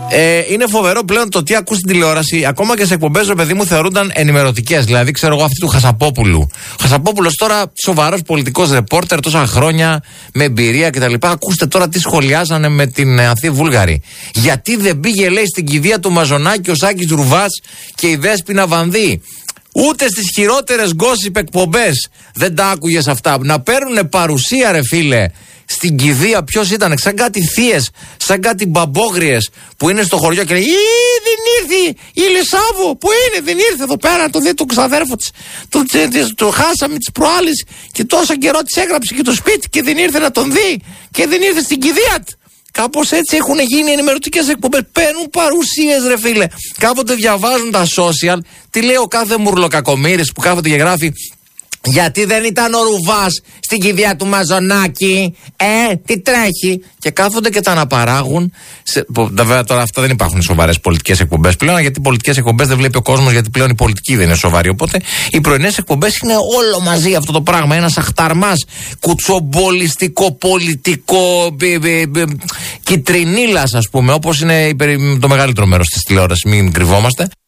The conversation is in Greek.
Είναι φοβερό πλέον το τι ακούς στην τηλεόραση. Ακόμα και σε εκπομπές, ρε παιδί μου, θεωρούνταν ενημερωτικές. Δηλαδή, ξέρω εγώ, αυτή του Χασαπόπουλου. Ο Χασαπόπουλος τώρα, σοβαρός πολιτικός ρεπόρτερ, τόσα χρόνια, με εμπειρία κτλ. Ακούστε τώρα τι σχολιάζανε με την Ανθή Βούλγαρη. Γιατί δεν πήγε, λέει, στην κηδεία του Μαζονάκη ο Σάκης Ρουβάς και η Δέσποινα Βανδύ? Ούτε στις χειρότερες γκόσιπ εκπομπές δεν τα άκουγες αυτά. Να παίρνουνε παρουσία, ρε φίλε, στην κηδεία. Ποιος ήταν? Σαν κάτι θείες, σαν κάτι μπαμπόγριες που είναι στο χωριό και λέει δεν ήρθε η Λισάβο. Πού είναι? Δεν ήρθε εδώ πέρα να το δει τον ξαδέρφο της. Το χάσαμε τις προάλλες και τόσο καιρό της έγραψε και το σπίτι και δεν ήρθε να τον δει και δεν ήρθε στην κηδεία του. Κάπως έτσι έχουν γίνει ενημερωτικές εκπομπές. Παίρνουν παρουσίες, ρε φίλε. Κάποτε διαβάζουν τα social. Τι λέει ο κάθε μουρλοκακομύρης που κάθεται και γράφει: γιατί δεν ήταν ο Ρουβάς στην κηδεία του Μαζονάκη? Τι τρέχει? Και κάθονται και τα αναπαράγουν. Βέβαια τώρα αυτά δεν υπάρχουν σοβαρές πολιτικές εκπομπές πλέον, γιατί πολιτικές εκπομπές δεν βλέπει ο κόσμος, γιατί πλέον η πολιτική δεν είναι σοβαρή. Οπότε οι πρωινές εκπομπές είναι όλο μαζί αυτό το πράγμα. Ένας αχταρμάς κουτσομπολιστικό, πολιτικό, κιτρινίλας, ας πούμε, όπως είναι το μεγαλύτερο μέρος της τηλεόρασης. Μην κρυβόμαστε.